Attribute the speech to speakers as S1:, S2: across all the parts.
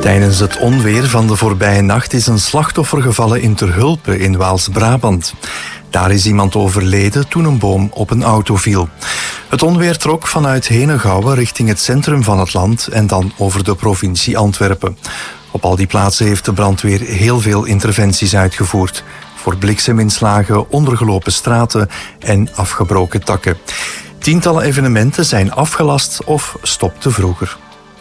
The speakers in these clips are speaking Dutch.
S1: Tijdens het onweer van de voorbije nacht is een slachtoffer gevallen in Terhulpe in Waals-Brabant. Daar is iemand overleden toen een boom op een auto viel. Het onweer trok vanuit Henegouwen richting het centrum van het land en dan over de provincie Antwerpen. Op al die plaatsen heeft de brandweer heel veel interventies uitgevoerd. Voor blikseminslagen, ondergelopen straten en afgebroken takken. Tientallen evenementen zijn afgelast of stopten vroeger.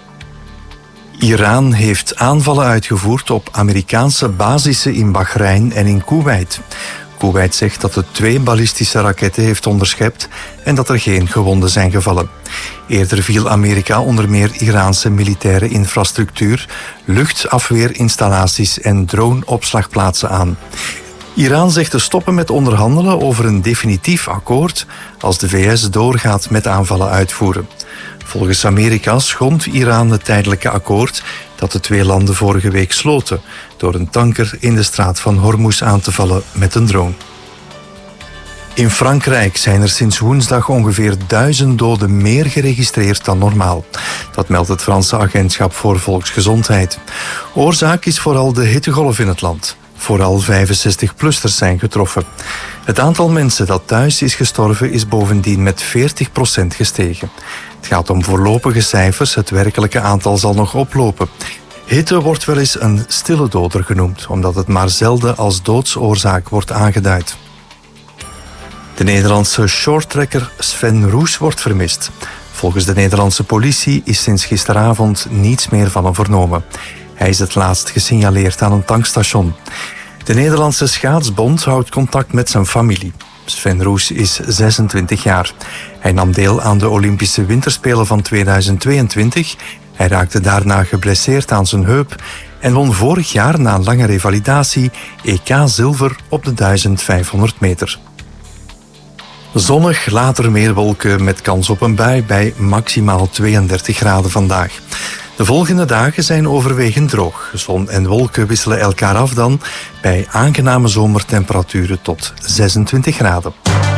S1: Iran heeft aanvallen uitgevoerd op Amerikaanse basissen in Bahrein en in Koeweit. Koeweit zegt dat het 2 ballistische raketten heeft onderschept en dat er geen gewonden zijn gevallen. Eerder viel Amerika onder meer Iraanse militaire infrastructuur, luchtafweerinstallaties en droneopslagplaatsen aan. Iran zegt te stoppen met onderhandelen over een definitief akkoord als de VS doorgaat met aanvallen uitvoeren. Volgens Amerika schondt Iran het tijdelijke akkoord dat de 2 landen vorige week sloten door een tanker in de straat van Hormuz aan te vallen met een drone. In Frankrijk zijn er sinds woensdag ongeveer 1000 doden meer geregistreerd dan normaal. Dat meldt het Franse Agentschap voor Volksgezondheid. Oorzaak is vooral de hittegolf in het land. Vooral 65-plussers zijn getroffen. Het aantal mensen dat thuis is gestorven is bovendien met 40% gestegen. Het gaat om voorlopige cijfers, het werkelijke aantal zal nog oplopen. Hitte wordt wel eens een stille doder genoemd, omdat het maar zelden als doodsoorzaak wordt aangeduid. De Nederlandse shorttrekker Sven Roes wordt vermist. Volgens de Nederlandse politie is sinds gisteravond niets meer van hem vernomen. Hij is het laatst gesignaleerd aan een tankstation. De Nederlandse Schaatsbond houdt contact met zijn familie. Sven Roes is 26 jaar. Hij nam deel aan de Olympische Winterspelen van 2022. Hij raakte daarna geblesseerd aan zijn heup en won vorig jaar na een lange revalidatie EK zilver op de 1500 meter. Zonnig, later meer wolken met kans op een bui bij maximaal 32 graden vandaag. De volgende dagen zijn overwegend droog. Zon en wolken wisselen elkaar af dan bij aangename zomertemperaturen tot 26 graden.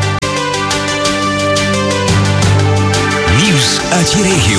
S2: Nieuws uit je regio.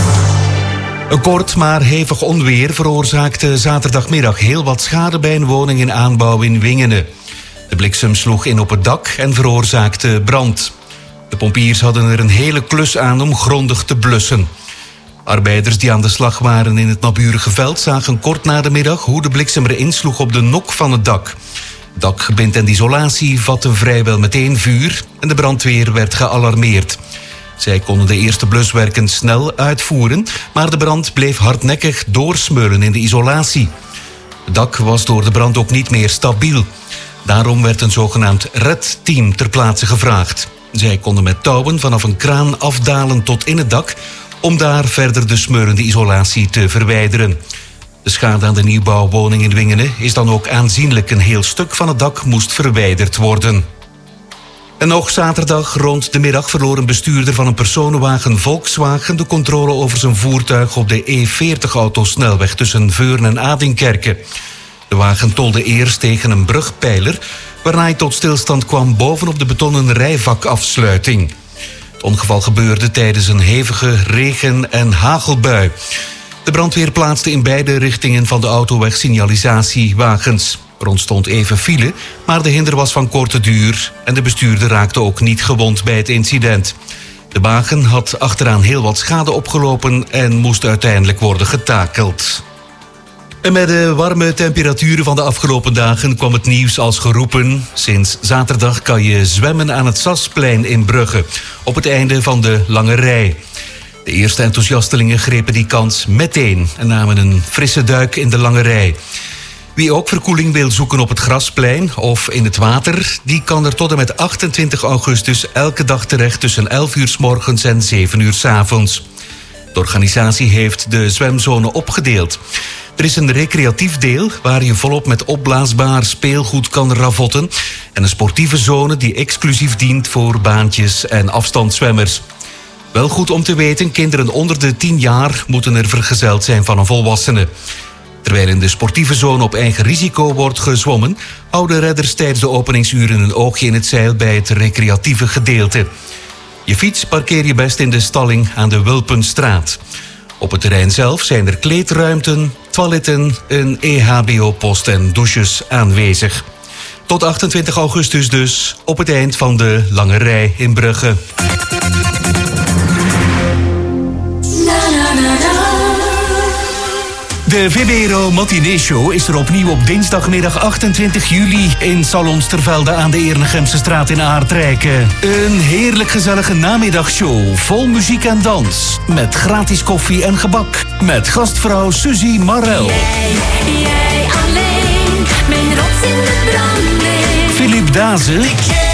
S2: Een kort maar hevig onweer veroorzaakte zaterdagmiddag heel wat schade bij een woning in aanbouw in Wingene. De bliksem sloeg in op het dak en veroorzaakte brand. De pompiers hadden er een hele klus aan om grondig te blussen. Arbeiders die aan de slag waren in het naburige veld zagen kort na de middag hoe de bliksem erin sloeg op de nok van het dak. Dakgebind en isolatie vatten vrijwel meteen vuur en de brandweer werd gealarmeerd. Zij konden de eerste bluswerken snel uitvoeren, maar de brand bleef hardnekkig doorsmeulen in de isolatie. Het dak was door de brand ook niet meer stabiel. Daarom werd een zogenaamd redteam ter plaatse gevraagd. Zij konden met touwen vanaf een kraan afdalen tot in het dak om daar verder de smeurende isolatie te verwijderen. De schade aan de nieuwbouwwoning in Wingene is dan ook aanzienlijk. Een heel stuk van het dak moest verwijderd worden. En nog zaterdag rond de middag verloor een bestuurder van een personenwagen Volkswagen de controle over zijn voertuig op de E40-autosnelweg tussen Veurne en Adinkerke. De wagen tolde eerst tegen een brugpijler, waarna hij tot stilstand kwam bovenop de betonnen rijvakafsluiting. Het ongeval gebeurde tijdens een hevige regen- en hagelbui. De brandweer plaatste in beide richtingen van de autoweg signalisatiewagens. Er ontstond even file, maar de hinder was van korte duur en de bestuurder raakte ook niet gewond bij het incident. De wagen had achteraan heel wat schade opgelopen en moest uiteindelijk worden getakeld. En met de warme temperaturen van de afgelopen dagen kwam het nieuws als geroepen. Sinds zaterdag kan je zwemmen aan het Sasplein in Brugge, op het einde van de lange rij. De eerste enthousiastelingen grepen die kans meteen en namen een frisse duik in de lange rij. Wie ook verkoeling wil zoeken op het Grasplein of in het water, die kan er tot en met 28 augustus elke dag terecht tussen 11 uur 's morgens en 7 uur 's avonds. De organisatie heeft de zwemzone opgedeeld. Er is een recreatief deel waar je volop met opblaasbaar speelgoed kan ravotten en een sportieve zone die exclusief dient voor baantjes en afstandszwemmers. Wel goed om te weten, kinderen onder de 10 jaar moeten er vergezeld zijn van een volwassene. Terwijl in de sportieve zone op eigen risico wordt gezwommen, houden redders tijdens de openingsuren een oogje in het zeil bij het recreatieve gedeelte. Je fiets parkeer je best in de stalling aan de Wulpenstraat. Op het terrein zelf zijn er kleedruimten, toiletten, een EHBO-post en douches aanwezig. Tot 28 augustus dus, op het eind van de lange rij in Brugge. De VBRO Matinee Show is er opnieuw op dinsdagmiddag 28 juli in Salons Tervelde aan de Ernegemse straat in Aardrijken. Een heerlijk gezellige namiddagshow vol muziek en dans. Met gratis koffie en gebak. Met gastvrouw Suzy Marel.
S3: Jij alleen, mijn rots in de branding.
S2: Philip Dazen.